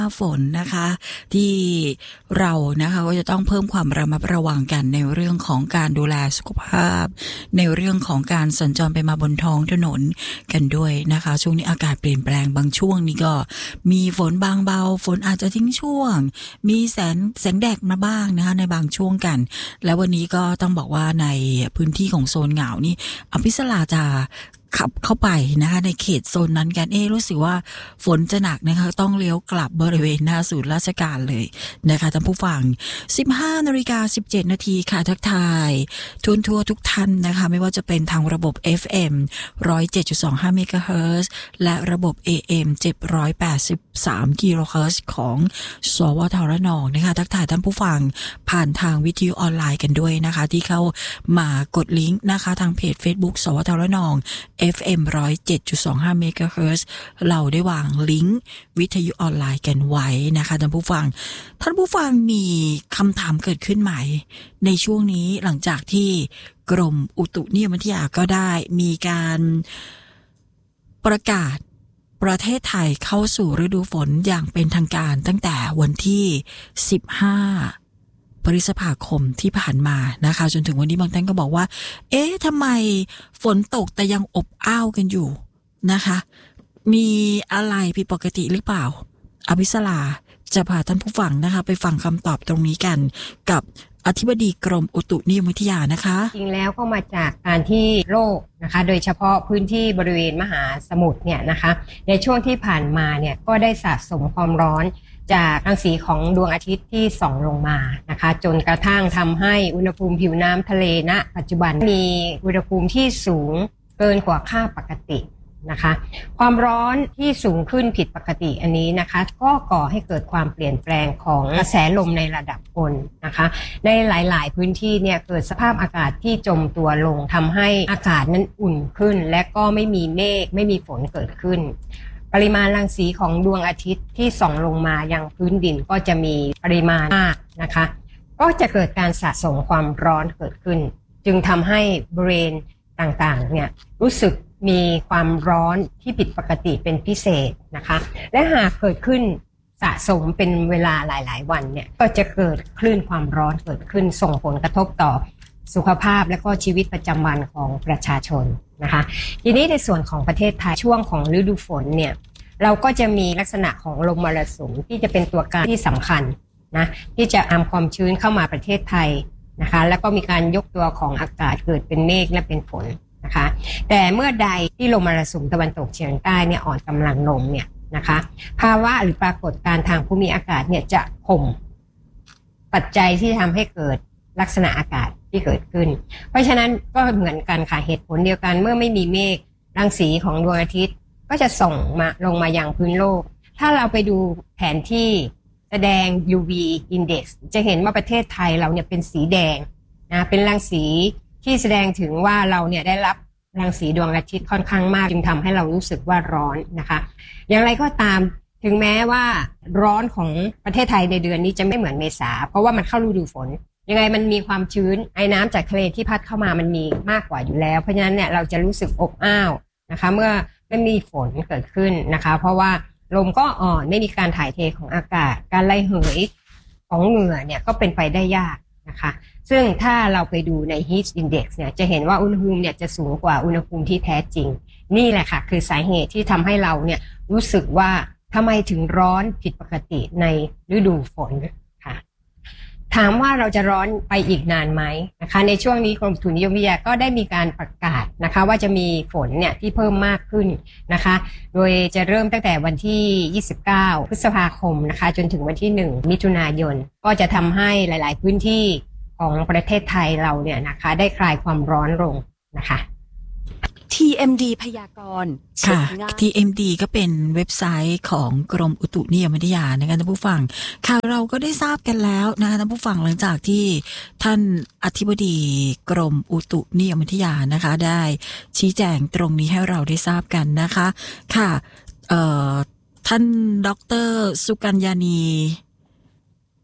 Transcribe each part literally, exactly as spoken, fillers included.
ฝนนะคะที่เรานะคะก็จะต้องเพิ่มความระมัดระวังกันในเรื่องของการดูแลสุขภาพในเรื่องของการสัญจรไปมาบนท้องถนนกันด้วยนะคะช่วงนี้อากาศเปลี่ยนแปลงบางช่วงนี้ก็มีฝนบางเบาฝนอาจจะทิ้งช่วงมีแสงแสงแดดมาบ้างนะคะในบางช่วงกันแล้ววันนี้ก็ต้องบอกว่าในพื้นที่ของโซนเหงานี่อภิสราจะขับเข้าไปนะคะในเขตโซนนั้นกันเอ๊ะรู้สึกว่าฝนจะหนักนะคะต้องเลี้ยวกลับบริเวณหน้าศูนย์ราชการเลยนะคะท่านผู้ฟัง สิบห้านาฬิกาสิบเจ็ดนาทีค่ะทักทายทุนทัวร์ทุกท่านนะคะไม่ว่าจะเป็นทางระบบ เอฟ เอ็ม หนึ่งศูนย์เจ็ดจุดสองห้า เมกะเฮิรตซ์และระบบ เอ เอ็ม เจ็ดร้อยแปดสิบสาม กิโลเฮิรตซ์ของสวทระนองนะคะทักทายท่านผู้ฟังผ่านทางวิทยุออนไลน์กันด้วยนะคะที่เข้ามากดลิงก์นะคะทางเพจ Facebook สวทระนองเอฟ เอ็ม หนึ่งศูนย์เจ็ดจุดสองห้า เมกะเฮิรตซ์เราได้วางลิงก์วิทยุออนไลน์กันไว้นะคะท่านผู้ฟังท่านผู้ฟังมีคำถามเกิดขึ้นใหม่ในช่วงนี้หลังจากที่กรมอุตุนิยมวิทยาก็ได้มีการประกาศประเทศไทยเข้าสู่ฤดูฝนอย่างเป็นทางการตั้งแต่วันที่สิบห้าพฤษภาคมที่ผ่านมานะคะจนถึงวันนี้บางท่านก็บอกว่าเอ๊ะทำไมฝนตกแต่ยังอบอ้าวกันอยู่นะคะมีอะไรผิดปกติหรือเปล่าอภิสราจะพาท่านผู้ฟังนะคะไปฟังคำตอบตรงนี้กันกับอธิบดีกรมอุตุนิยมวิทยานะคะจริงแล้วก็มาจากการที่โลกนะคะโดยเฉพาะพื้นที่บริเวณมหาสมุทรเนี่ยนะคะในช่วงที่ผ่านมาเนี่ยก็ได้สะสมความร้อนจากรังสีของดวงอาทิตย์ที่ส่องลงมานะคะจนกระทั่งทำให้อุณหภูมิผิวน้ำทะเลณปัจจุบันมีอุณหภูมิที่สูงเกินกว่าค่าปกตินะคะความร้อนที่สูงขึ้นผิดปกติอันนี้นะคะก็ก่อให้เกิดความเปลี่ยนแปลงของกระแสลมในระดับบนนะคะในหลายๆพื้นที่เนี่ยเกิดสภาพอากาศที่จมตัวลงทำให้อากาศนั้นอุ่นขึ้นและก็ไม่มีเมฆไม่มีฝนเกิดขึ้นปริมาณรังสีของดวงอาทิตย์ที่ส่องลงมายังพื้นดินก็จะมีปริมาณมากนะคะก็จะเกิดการสะสมความร้อนเกิดขึ้นจึงทำให้บริเวณต่างๆเนี่ยรู้สึกมีความร้อนที่ผิดปกติเป็นพิเศษนะคะและหากเกิดขึ้นสะสมเป็นเวลาหลายๆวันเนี่ยก็จะเกิดคลื่นความร้อนเกิดขึ้นส่งผลกระทบต่อสุขภาพและก็ชีวิตประจำวันของประชาชนนะคะทีนี้ในส่วนของประเทศไทยช่วงของฤดูฝนเนี่ยเราก็จะมีลักษณะของลมมรสุมที่จะเป็นตัวการที่สำคัญนะที่จะนำความชื้นเข้ามาประเทศไทยนะคะแล้วก็มีการยกตัวของอากาศเกิดเป็นเมฆและเป็นฝนนะคะแต่เมื่อใดที่ลมมรสุมตะวันตกเฉียงใต้เนี่ยอ่อนกำลังลงเนี่ยนะคะภาวะหรือปรากฏการณ์ทางภูมิอากาศเนี่ยจะข่มปัจจัยที่ทำให้เกิดลักษณะอากาศที่เกิดขึ้นเพราะฉะนั้นก็เหมือนกันค่ะเหตุผลเดียวกันเมื่อไม่มีเมฆรังสีของดวงอาทิตย์ก็จะส่งมาลงมายังพื้นโลกถ้าเราไปดูแผนที่แสดง ยู วี Index จะเห็นว่าประเทศไทยเราเนี่ยเป็นสีแดงนะเป็นรังสีที่แสดงถึงว่าเราเนี่ยได้รับรังสีดวงอาทิตย์ค่อนข้างมากจึงทำให้เรารู้สึกว่าร้อนนะคะอย่างไรก็ตามถึงแม้ว่าร้อนของประเทศไทยในเดือนนี้จะไม่เหมือนเมษาเพราะว่ามันเข้าฤดูฝนยังไงมันมีความชื้นไอ้น้ำจากทะเลที่พัดเข้ามามันมีมากกว่าอยู่แล้วเพราะฉะนั้นเนี่ยเราจะรู้สึกอบอ้าวนะคะเมื่อไม่มีฝนเกิดขึ้นนะคะเพราะว่าลมก็อ่อนไม่มีการถ่ายเทของอากาศการระเหยของเหงื่อเนี่ยก็เป็นไปได้ยากนะคะซึ่งถ้าเราไปดูใน heat index เนี่ยจะเห็นว่าอุณหภูมิเนี่ยจะสูงกว่าอุณหภูมิที่แท้จริงนี่แหละค่ะคือสาเหตุที่ทำให้เราเนี่ยรู้สึกว่าทำไมถึงร้อนผิดปกติในฤดูฝนค่ะถามว่าเราจะร้อนไปอีกนานไหมนะคะในช่วงนี้กรมอุตุนิยมวิทยาก็ได้มีการประกาศนะคะว่าจะมีฝนเนี่ยที่เพิ่มมากขึ้นนะคะโดยจะเริ่มตั้งแต่วันที่ยี่สิบเก้าพฤษภาคมนะคะจนถึงวันที่หนึ่งมิถุนายนก็จะทำให้หลายๆพื้นที่ของประเทศไทยเราเนี่ยนะคะได้คลายความร้อนลงนะคะที เอ็ม ดี พยากรณ์ค่ะ ที เอ็ม ดี ก็เป็นเว็บไซต์ของกรมอุตุนิยมวิทยานะคะท่านผู้ฟังค่ะเราก็ได้ทราบกันแล้วนะคะท่านผู้ฟังหลังจากที่ท่านอธิบดีกรมอุตุนิยมวิทยานะคะได้ชี้แจงตรงนี้ให้เราได้ทราบกันนะคะค่ะเอ่อท่านดร.สุกัญญานี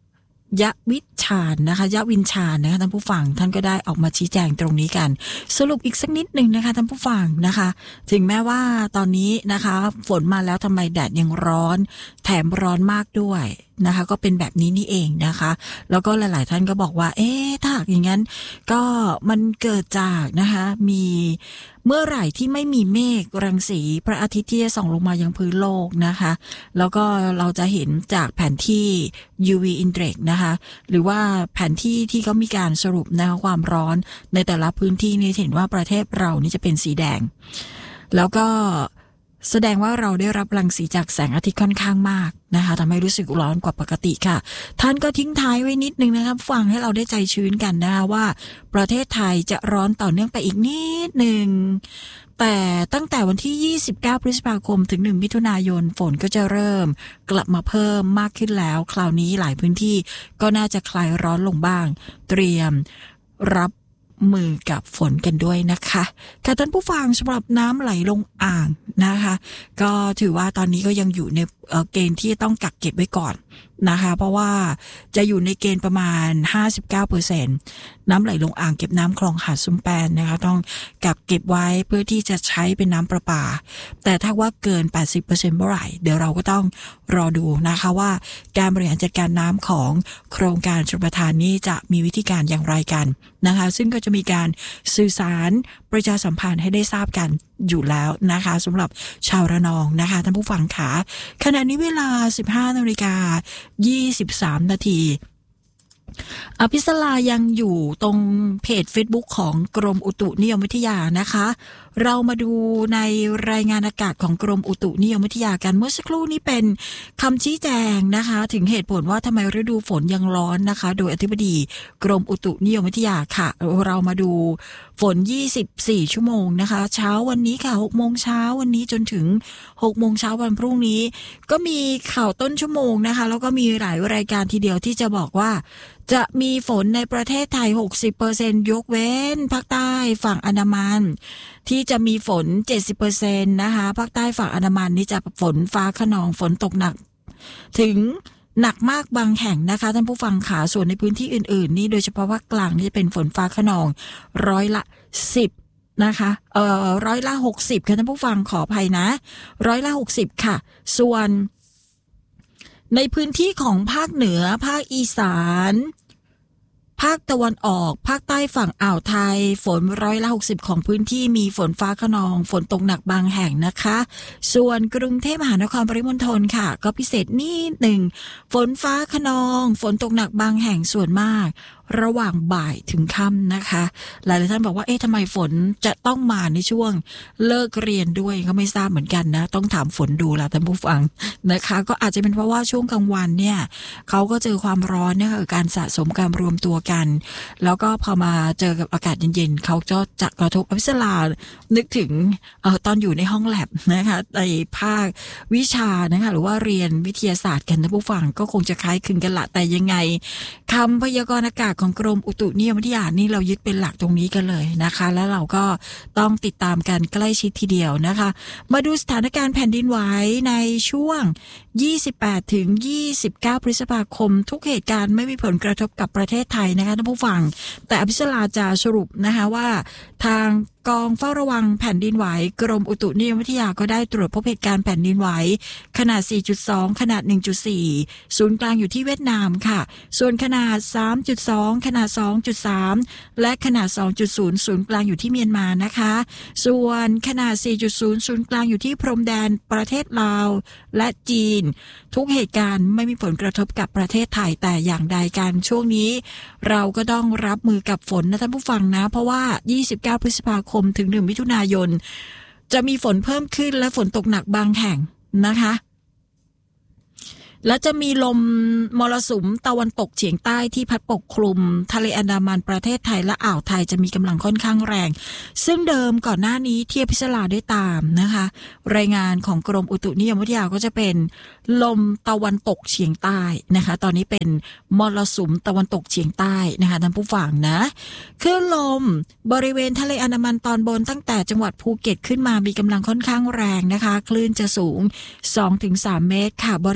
ยะวิชาญนะคะยะวินชาญนะคะท่านผู้ฟังท่านก็ได้ออกมาชี้แจงตรงนี้กันสรุปอีกสักนิดนึงนะคะท่านผู้ฟังนะคะถึงแม้ว่าตอนนี้นะคะฝนมาแล้วทำไมแดดยังร้อนแถมร้อนมากด้วยนะคะก็เป็นแบบนี้นี่เองนะคะแล้วก็หลายๆท่านก็บอกว่าเอ๊ะถ้าอย่างนั้นก็มันเกิดจากนะคะมีเมื่อไหร่ที่ไม่มีเมฆรังสีพระอาทิตย์ที่จะส่องลงมายังพื้นโลกนะคะแล้วก็เราจะเห็นจากแผนที่ ยู วี Index นะคะหรือว่าแผนที่ที่เขามีการสรุปนะคะความร้อนในแต่ละพื้นที่นี่เห็นว่าประเทศเรานี่จะเป็นสีแดงแล้วก็แสดงว่าเราได้รับรังสีจากแสงอาทิตย์ค่อนข้างมากนะคะทำให้รู้สึกร้อนกว่าปกติค่ะท่านก็ทิ้งท้ายไว้นิดนึงนะครับฟังให้เราได้ใจชื้นกันนะคะว่าประเทศไทยจะร้อนต่อเนื่องไปอีกนิดนึงแต่ตั้งแต่วันที่ยี่สิบเก้าพฤษภาคมถึงหนึ่งมิถุนายนฝนก็จะเริ่มกลับมาเพิ่มมากขึ้นแล้วคราวนี้หลายพื้นที่ก็น่าจะคลายร้อนลงบ้างเตรียมรับมือกับฝนกันด้วยนะคะค่ะท่านผู้ฟังสำหรับน้ำไหลลงอ่างนะคะก็ถือว่าตอนนี้ก็ยังอยู่ในเกณฑ์ที่ต้องกักเก็บไว้ก่อนนะคะเพราะว่าจะอยู่ในเกณฑ์ประมาณ ห้าสิบเก้าเปอร์เซ็นต์ น้ำไหลลงอ่างเก็บน้ำคลองหาดซุ้มแปนนะคะต้องกักเก็บไว้เพื่อที่จะใช้เป็นน้ำประปาแต่ถ้าว่าเกิน แปดสิบเปอร์เซ็นต์ เมื่อไหร่เดี๋ยวเราก็ต้องรอดูนะคะว่าการบริหารจัดการน้ำของโครงการชลประทานนี้จะมีวิธีการอย่างไรกันนะคะซึ่งก็จะมีการสื่อสารประชาสัมพันธ์ให้ได้ทราบกันอยู่แล้วนะคะสำหรับชาวระนองนะคะท่านผู้ฟังค่ะขณะนี้เวลา สิบห้านาฬิกายี่สิบสามนาทีอภิสรายังอยู่ตรงเพจ Facebook ของกรมอุตุนิยมวิทยานะคะเรามาดูในรายงานอากาศของกรมอุตุนิยมวิทยากันเมื่อสักครู่นี้เป็นคำชี้แจงนะคะถึงเหตุผลว่าทำไมฤดูฝนยังร้อนนะคะโดยอธิบดีกรมอุตุนิยมวิทยาค่ะเรามาดูฝนยี่สิบสี่ชั่วโมงนะคะเช้าวันนี้ค่ะหกโมงเช้าวันนี้จนถึงหกโมงเช้าวันพรุ่งนี้ก็มีข่าวต้นชั่วโมงนะคะแล้วก็มีหลายรายการทีเดียวที่จะบอกว่าจะมีฝนในประเทศไทย หกสิบเปอร์เซ็นต์ ยกเว้นภาคใต้ฝั่งอันดามันที่จะมีฝน เจ็ดสิบเปอร์เซ็นต์ นะคะภาคใต้ฝั่งอันดามันนี่จะฝนฟ้าคะนองฝนตกหนักถึงหนักมากบางแห่งนะคะท่านผู้ฟังขาส่วนในพื้นที่อื่นๆนี่โดยเฉพาะภาคกลางนี่จะเป็นฝนฟ้าคะนองร้อยละสิบนะคะเอ่อร้อยละหกสิบค่ะท่านผู้ฟังขออภัยนะร้อยละหกสิบค่ะส่วนในพื้นที่ของภาคเหนือภาคอีสานภาคตะวันออกภาคใต้ฝั่งอ่าวไทยฝนร้อยละหกสิบของพื้นที่มีฝนฟ้าคะนองฝนตกหนักบางแห่งนะคะส่วนกรุงเทพมหานครปริมณฑลค่ะก็พิเศษนิดหนึ่งฝนฟ้าคะนองฝนตกหนักบางแห่งส่วนมากระหว่างบ่ายถึงค่ำนะคะหลายๆท่านบอกว่าเอ๊ะทำไมฝนจะต้องมาในช่วงเลิกเรียนด้วยก็ไม่ทราบเหมือนกันนะต้องถามฝนดูละท่านผู้ฟังนะคะก็อาจจะเป็นเพราะว่าช่วงกลางวันเนี่ยเขาก็เจอความร้อนเนี่ยการสะสมการรวมตัวกันแล้วก็พอมาเจอกับอากาศเย็นๆเขาก็จะกระทบอภิสรานึกถึงเอ่อตอนอยู่ในห้องแลบนะคะในภาควิชานะคะหรือว่าเรียนวิทยาศาสตร์กันท่านผู้ฟังก็คงจะคล้ายคลึงกันละแต่ยังไงคำพยากรณ์อากาศของกรมอุตุนิยมวิทยานี่เรายึดเป็นหลักตรงนี้กันเลยนะคะแล้วเราก็ต้องติดตามกันใกล้ชิดทีเดียวนะคะมาดูสถานการณ์แผ่นดินไหวในช่วงยี่สิบแปดถึงยี่สิบเก้าพฤษภาคมทุกเหตุการณ์ไม่มีผลกระทบกับประเทศไทยนะคะท่านผู้ฟังแต่อภิสราจะสรุปนะคะว่าทางกองเฝ้าระวังแผ่นดินไหวกรมอุตุนิยมวิทยาก็ได้ตรวจพบเหตุการณ์แผ่นดินไหวขนาด สี่จุดสอง ขนาด หนึ่งจุดสี่ ศูนย์กลางอยู่ที่เวียดนามค่ะส่วนขนาด สามจุดสอง ขนาด สองจุดสาม และขนาด สองจุดศูนย์ ศูนย์กลางอยู่ที่เมียนมานะคะส่วนขนาด สี่จุดศูนย์ ศูนย์กลางอยู่ที่พรมแดนประเทศลาวและจีนทุกเหตุการณ์ไม่มีผลกระทบกับประเทศไทยแต่อย่างใดกันช่วงนี้เราก็ต้องรับมือกับฝนนะท่านผู้ฟังนะเพราะว่ายี่สิบเก้าพฤษภาคมถึงหนึ่งมิถุนายนจะมีฝนเพิ่มขึ้นและฝนตกหนักบางแห่งนะคะและจะมีลมมรสุมตะวันตกเฉียงใต้ที่พัดปกคลุมทะเลอันดามันประเทศไทยและอ่าวไทยจะมีกำลังค่อนข้างแรงซึ่งเดิมก่อนหน้านี้ที่อภิสราได้ตามนะคะรายงานของกรมอุตุนิยมวิทยาก็จะเป็นลมตะวันตกเฉียงใต้นะคะตอนนี้เป็นมรสุมตะวันตกเฉียงใต้นะคะท่านผู้ฟังนะคลื่นลมบริเวณทะเลอันดามันตอนบนตั้งแต่จังหวัดภูเก็ตขึ้นมามีกำลังค่อนข้างแรงนะคะคลื่นจะสูง สองถึงสาม เมตรค่ะบริเวณที่มี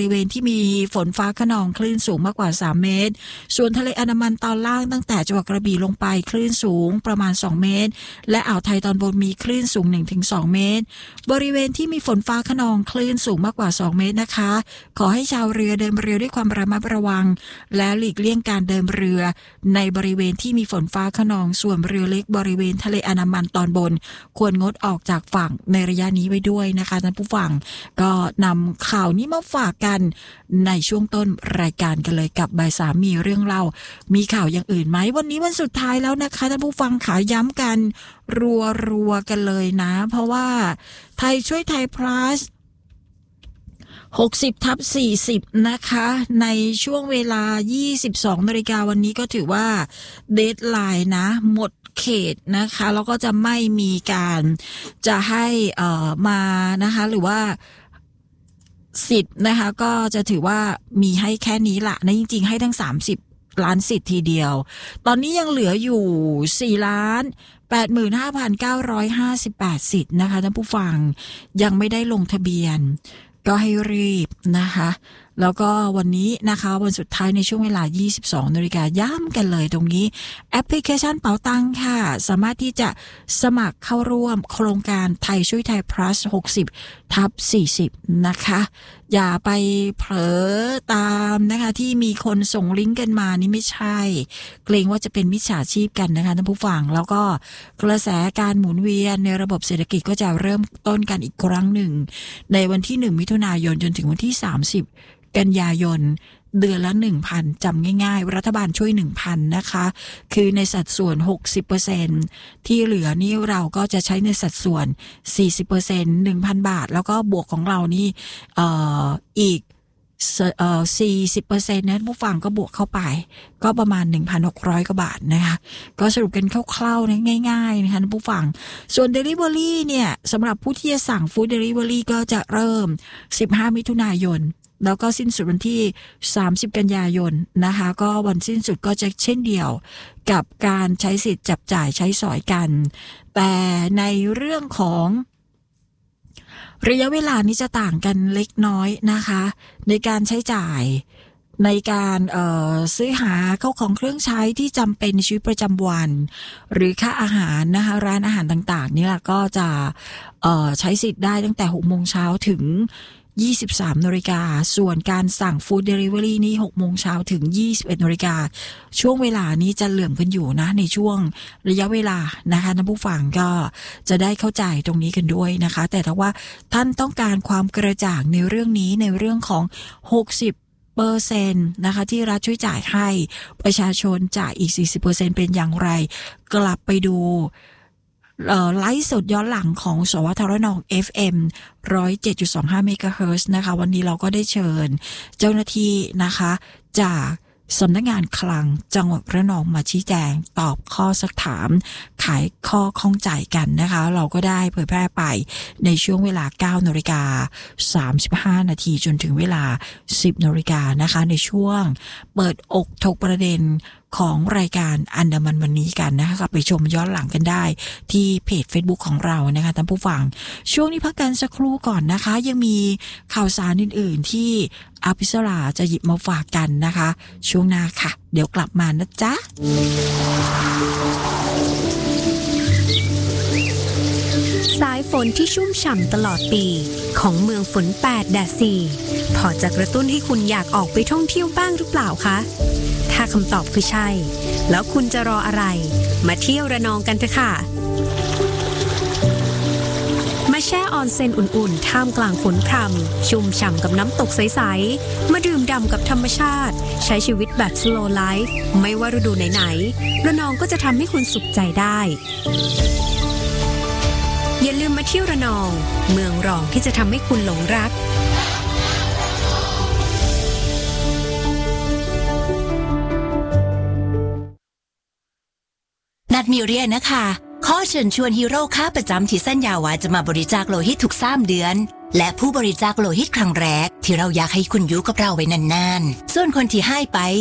มีฝนฟ้าคะนองคลื่นสูงมากกว่าสามเมตรส่วนทะเลอันดามันตอนล่างตั้งแต่จังหวัดกระบี่ลงไปคลื่นสูงประมาณสองเมตรและอ่าวไทยตอนบนมีคลื่นสูง หนึ่งถึงสอง เมตรบริเวณที่มีฝนฟ้าคะนองคลื่นสูงมากกว่าสองเมตรนะคะขอให้ชาวเรือเดินเรือด้วยความระมัดระวังและหลีกเลี่ยงการเดินเรือในบริเวณที่มีฝนฟ้าคะนองส่วนเรือเล็กบริเวณทะเลอันดามันตอนบนควรงดออกจากฝั่งในระยะนี้ไว้ด้วยนะคะท่านผู้ฟังก็นำข่าวนี้มาฝากกันในช่วงต้นรายการกันเลยกับบ่ายสามมีเรื่องเล่ามีข่าวอย่างอื่นไหมวันนี้วันสุดท้ายแล้วนะคะท่านผู้ฟังขาย้ำกันรัวๆกันเลยนะเพราะว่าไทยช่วยไทย plusหกสิบทับสี่สิบนะคะในช่วงเวลา ยี่สิบสองนาฬิกาวันนี้ก็ถือว่าเดดไลน์นะหมดเขตนะคะแล้วก็จะไม่มีการจะให้เอ่อมานะคะหรือว่าสิทธิ์นะคะก็จะถือว่ามีให้แค่นี้ละนะจริงๆให้ทั้งสามสิบล้านสิทธิ์ทีเดียวตอนนี้ยังเหลืออยู่สี่ล้านแปดหมื่นห้าพันเก้าร้อยห้าสิบแปดสิทธิ์นะคะท่านผู้ฟังยังไม่ได้ลงทะเบียนก็ให้รีบนะคะแล้วก็วันนี้นะคะวันสุดท้ายในช่วงเวลา ยี่สิบสองนาฬิกาย้ำกันเลยตรงนี้แอปพลิเคชันเป๋าตังค่ะสามารถที่จะสมัครเข้าร่วมโครงการไทยช่วยไทย plus หกสิบทับสี่สิบนะคะอย่าไปเผลอตามนะคะที่มีคนส่งลิงก์กันมานี่ไม่ใช่เกรงว่าจะเป็นมิจฉาชีพกันนะคะท่านผู้ฟังแล้วก็กระแสการหมุนเวียนในระบบเศรษฐกิจก็จะเริ่มต้นกันอีกครั้งหนึ่งในวันที่หนึ่งมิถุนายนจนถึงวันที่สามสิบกันยายนเดือนละ หนึ่งพัน จำง่ายๆรัฐบาลช่วย หนึ่งพัน นะคะคือในสัดส่วน หกสิบเปอร์เซ็นต์ ที่เหลือนี่เราก็จะใช้ในสัดส่วน สี่สิบเปอร์เซ็นต์ หนึ่งพัน บาทแล้วก็บวกของเรานี่เอ่ออีกเอ่อ สี่สิบเปอร์เซ็นต์ นะผู้ฟังก็บวกเข้าไปก็ประมาณ หนึ่งพันหกร้อย กว่าบาทนะคะก็สรุปกันคร่าวๆนะง่ายๆนะคะผู้ฟังส่วน Delivery เนี่ยสำหรับผู้ที่จะสั่ง Food Delivery ก็จะเริ่มสิบห้ามิถุนายนแล้วก็สิ้นสุดวันที่สามสิบกันยายนนะคะก็วันสิ้นสุดก็จะเช่นเดียวกับการใช้สิทธิ์จับจ่ายใช้สอยกันแต่ในเรื่องของระยะเวลานี้จะต่างกันเล็กน้อยนะคะในการใช้จ่ายในการเอ่อซื้อหาเข้าของเครื่องใช้ที่จำเป็นในชีวิตประจำวันหรือค่าอาหารนะคะร้านอาหารต่างๆนี่แหละก็จะเอ่อใช้สิทธิ์ได้ตั้งแต่หกโมงเช้าถึงยี่สิบสามนาฬิกาส่วนการสั่งฟู้ดเดลิเวอรี่นี่หกโมงเช้าถึงยี่สิบเอ็ดนาฬิกาช่วงเวลานี้จะเหลื่อมกันอยู่นะในช่วงระยะเวลานะคะท่านผู้ฟังก็จะได้เข้าใจตรงนี้กันด้วยนะคะแต่ถ้าว่าท่านต้องการความกระจ่างในเรื่องนี้ในเรื่องของหกสิบเปอร์เซ็นต์นะคะที่รัฐช่วยจ่ายให้ประชาชนจ่ายอีก สี่สิบเปอร์เซ็นต์ เป็นอย่างไรกลับไปดูไลฟ์สดย้อนหลังของสวทรน เอฟ เอ็ม หนึ่งร้อยเจ็ดจุดสองห้า เมกะเฮิรตซ์นะคะวันนี้เราก็ได้เชิญเจ้าหน้าที่นะคะจากสำนักงานคลังจังหวัดระนองมาชี้แจงตอบข้อสักถามขายข้อข้องใจกันนะคะเราก็ได้เผยแพร่ไปในช่วงเวลา เก้านาฬิกาสามสิบห้านาทีจนถึงเวลา สิบนาฬิกานะคะในช่วงเปิดอกถกประเด็นของรายการอันดามันวันนี้กันนะคะไปชมย้อนหลังกันได้ที่เพจ Facebook ของเรานะคะท่านผู้ฟังช่วงนี้พักกันสักครู่ก่อนนะคะยังมีข่าวสารอื่นๆที่อภิสราจะหยิบมาฝากกันนะคะช่วงหน้าค่ะเดี๋ยวกลับมานะจ๊ะสายฝนที่ชุ่มฉ่ำตลอดปีของเมืองฝนแปดแดดสี่พอจะกระตุ้นให้คุณอยากออกไปท่องเที่ยวบ้างหรือเปล่าคะถ้าคำตอบคือใช่แล้วคุณจะรออะไรมาเที่ยวระนองกันเถอะค่ะมาแช่ออนเซ็นอุ่นๆท่ามกลางฝนพรำชุ่มฉ่ำกับน้ำตกใสๆมาดื่มด่ำกับธรรมชาติใช้ชีวิตแบบ slow life ไม่ว่าฤดูไหนๆระนองก็จะทำให้คุณสุขใจได้อย่าลืมมาเที่ยวระนองเมืองรองที่จะทำให้คุณหลงรักนัดมีเรียนนะคะข้อเชิญชวนฮีโร่ค่าประจำที่สัญญาว่าจะมาบริจาคโลหิตทุกสามเดือนและผู้บริจาคโลหิตครั้งแรกที่เราอยากให้คุณอยู่กับเราไว้นานๆส่วนคนที่ให้ไป